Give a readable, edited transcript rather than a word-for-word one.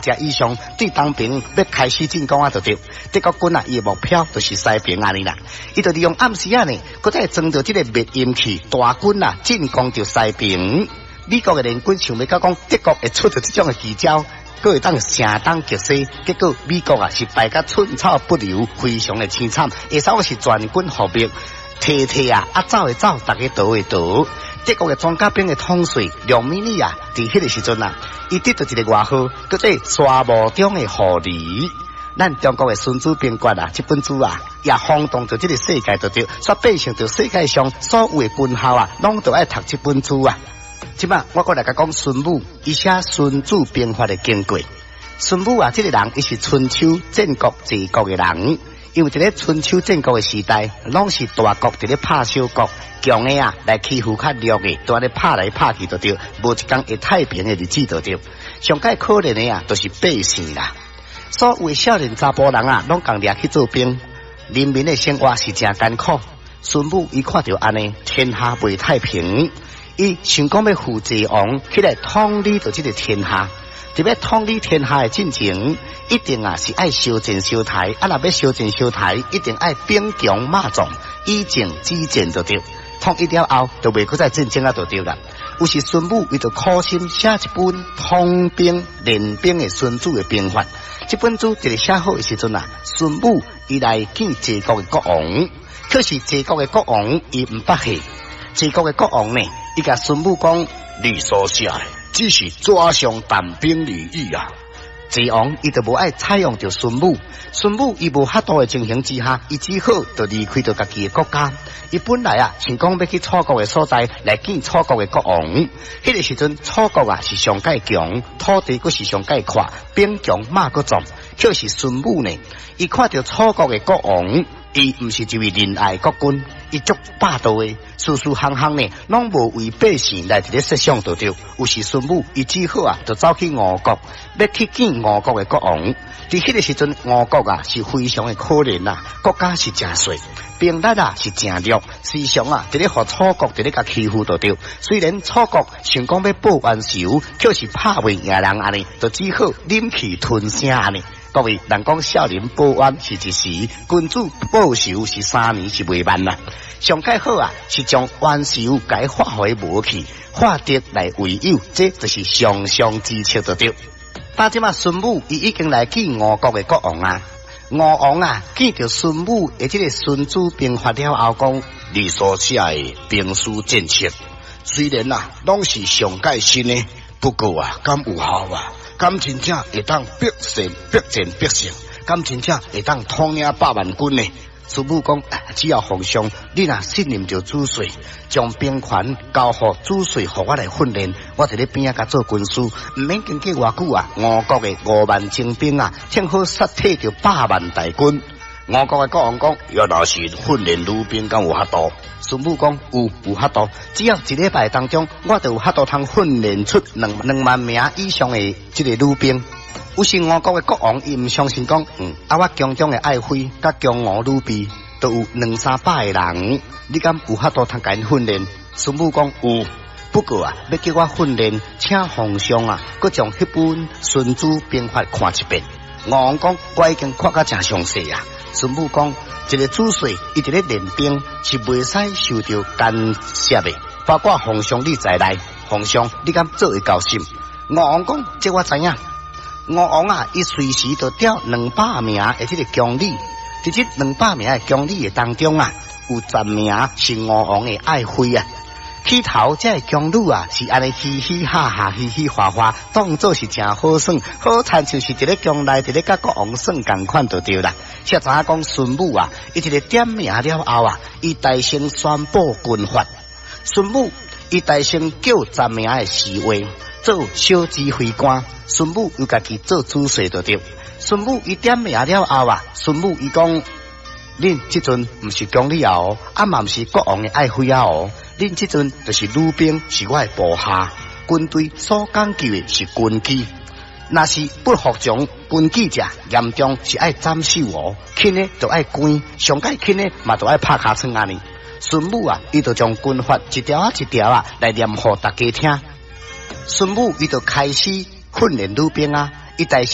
只以上，对当兵要开始进攻啊，就对。德国军啊，伊的目标就是西平安尼啦。伊就利用暗时啊呢，搁再装着这个灭音器，大军啊进攻着西平。美国的联军想要讲德国会出着这种的奇招，搁会当声东击西，结果美国啊是败甲寸草不留，非常的凄惨。下手是全军覆灭，提啊走的走，大家逃的逃。德国的装甲兵的统帅梁美丽啊，伫迄个时阵啊，伊得到一个外号，叫做沙漠中的狐狸。咱中国的《孙子兵法》啊，这本书啊，也轰动着这个世界，就对，煞变成着世界上所有的军校啊，拢都爱读这本书啊。即摆我过来甲讲孙武，伊写《孙子兵法》的经过。孙武啊，这个人伊是春秋战国治国的人。因为伫咧春秋战国的时代，拢是大国伫咧拍小国，强的啊来欺负较弱的，都咧拍来拍去就对，无一天会太平的日子就对。上界可怜的啊，都是百姓啦。所有的少年查甫人啊，拢共掠去做兵，人民的生活是真艰苦。孙武伊看到安尼，天下未太平，伊想讲要扶济王起来统理着这个天下。伫要统理天下的进程，一定啊是爱修正修台，啊若要修正修台，一定爱兵强马壮，以正击战就对。统一了后，就袂搁再战争啊，就对啦。有时孙武伊就苦心写一本统兵练兵的孙子的兵法。这本书一个写好的时阵啊，孙武伊来见齐国的国王，可是齐国的国王伊唔捌戏。齐国的国王呢，伊甲孙武讲：你所写的只是纸上谈兵而已啊。齐王伊就无爱采用着孙武，孙武伊无法度的情形之下，伊只好就离开着家己的国家。伊本来啊，想讲要去楚国的所在来见楚国的国王。迄个时阵，楚国啊是上界强，土地阁是上界阔，兵强马阁壮。可是孙武呢，伊看到楚国的国王，伊毋是一位仁爱国君，伊足霸道的，事事行行呢，拢无为百姓来伫咧设想就对。有时孙武伊只好啊，就走去吴国，要去见吴国的国王。伫迄个时阵，吴国啊是非常的可怜啊，国家是真衰，兵力啊是真弱，时常啊伫咧互楚国伫咧甲欺负就对。虽然楚国想讲要报冤仇，却是拍袂赢人安尼，就只好忍气吞声安尼。各位，人讲少年报冤是一时，君主报仇是3年是未慢啦。上界好啊，是将冤仇改化回无去，化德来为友，这就是上上之策就对。但即马孙武伊已经来见吴国的国王啊，吴王啊见到孙武的这个《孙子兵法》了后，讲你所写的兵书战策，虽然啊拢是上界新的，不过啊，敢有效啊？敢真正会当百战百胜？敢真正会当统领100万军呢？孙武讲，只要皇上你若信任着主帅，将兵权交予主帅，互我来训练，我伫咧边仔甲做军师，唔免经过偌久啊。吴国的5万精兵啊，正好杀退着100万大军。吴国的国王讲，要若是训练女兵，敢有法度？孙武讲，有法度，只要一礼拜当中，我就有法度通训练出2万名以上的这个女兵。有时吴国的国王伊唔相信讲，我宫中的爱妃甲宫娥女婢都有200-300个人，你敢有法度通甲因训练？孙武讲有，不过啊，要叫我训练，请皇上啊，佮将迄本《孙子兵法》看一遍。吴王讲，我已经看甲真详细啊。孙武讲，一个主帅伊伫咧练兵，是袂使受到干涉的，包括皇上你在内。皇上你敢做会交心？吴王讲，这我知影。吴王啊，伊随时就调200名的这个将领，伫这200名的将领的当中啊，有10名是吴王的爱妃啊。起头这将女啊，是安尼嘻嘻哈哈、嘻嘻哈哈，当作是真好耍，好参像是伫咧宫内伫咧甲国王耍共款就对啦。才知影讲孙武啊，伊一个点名了后啊，伊大声宣布军法。孙武伊大声叫10名的侍卫做小指挥官，孙武又家己做主帅就对。孙武伊点名了后啊，孙武伊讲：恁即阵毋是宫里哦，嘛毋是国王的爱妃哦，恁即阵就是女兵，是我的部下。军队所讲究的是军纪，若是不服从军纪者，严重是爱斩首哦，轻的就爱关，上界轻的嘛就爱拍尻川安尼。孙武啊，伊就将军法一条啊一条啊来念互大家听。孙武伊就开始训练女兵啊，伊大